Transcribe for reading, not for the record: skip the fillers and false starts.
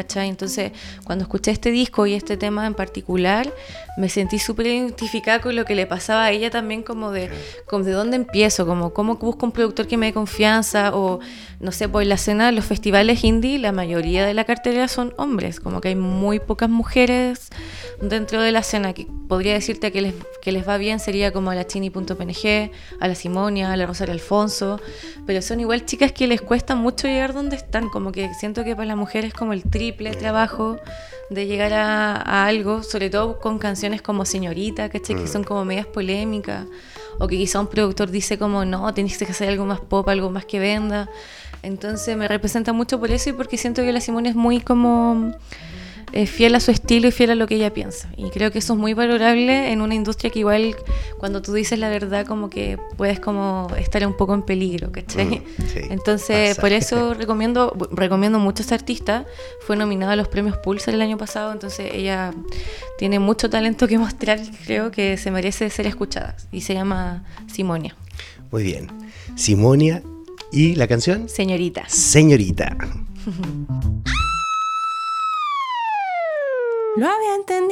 ¿cachai? Entonces, cuando escuché este disco y este tema en particular, me sentí súper identificada con lo que le pasaba a ella también, como de dónde empiezo, como cómo busco un productor que me dé confianza, o no sé, pues en la escena de los festivales indie, la mayoría de la cartelera son hombres, como que hay muy pocas mujeres dentro de la escena. Que podría decirte que les va bien sería como a la Chini.png, a la Simonia, a la Rosario Alfonso, pero son igual chicas que les cuesta mucho llegar donde están, como que siento que para las mujeres es como el triple trabajo de llegar a algo, sobre todo con canciones como Señorita, ¿cachai? Que son como medias polémicas, o que quizá un productor dice como no, tienes que hacer algo más pop, algo más que venda. Entonces me representa mucho por eso y porque siento que la Simone es muy como fiel a su estilo y fiel a lo que ella piensa, y creo que eso es muy valorable en una industria que igual cuando tú dices la verdad como que puedes como estar un poco en peligro, ¿cachai? Sí, entonces pasa. por eso recomiendo mucho a esta artista. Fue nominada a los premios Pulsar el año pasado, entonces ella tiene mucho talento que mostrar, creo que se merece ser escuchada, y se llama Simonia. Muy bien, Simonia. ¿Y la canción? Señorita. Señorita. Lo había entendido.